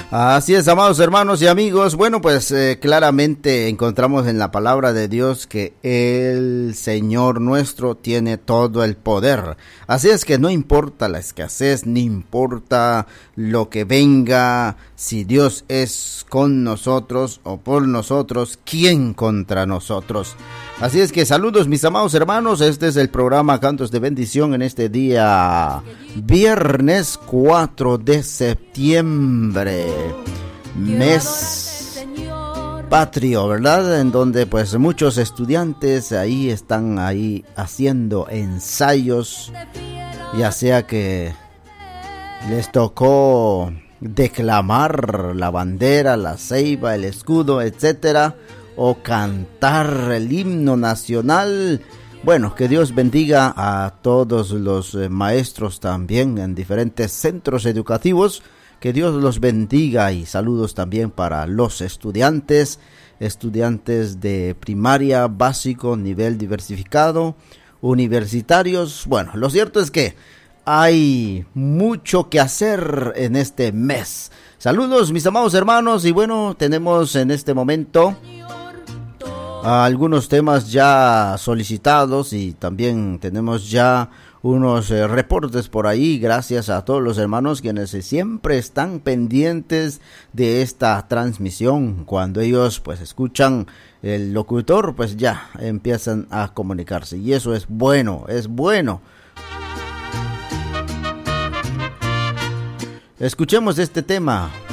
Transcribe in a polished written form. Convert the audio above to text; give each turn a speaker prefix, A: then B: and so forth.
A: Así es, amados hermanos y amigos. Bueno, pues claramente encontramos en la palabra de Dios que el Señor nuestro tiene todo el poder. Así es que no importa la escasez, ni importa lo que venga, si Dios es con nosotros o por nosotros, ¿quién contra nosotros? Así es que saludos mis amados hermanos, este es el programa Cantos de Bendición en este día viernes 4 de septiembre, mes patrio, ¿verdad? En donde pues muchos estudiantes están haciendo ensayos, ya sea que les tocó declamar la bandera, la ceiba, el escudo, etcétera, o cantar el himno nacional. Bueno, que Dios bendiga a todos los maestros también en diferentes centros educativos, que Dios los bendiga, y saludos también para los estudiantes de primaria, básico, nivel diversificado, universitarios. Bueno, lo cierto es que hay mucho que hacer en este mes. Saludos mis amados hermanos, y bueno, tenemos en este momento algunos temas ya solicitados, y también tenemos ya unos reportes por ahí, gracias a todos los hermanos quienes siempre están pendientes de esta transmisión. Cuando ellos pues escuchan el locutor, pues ya empiezan a comunicarse, y eso es bueno, es bueno. Escuchemos este tema.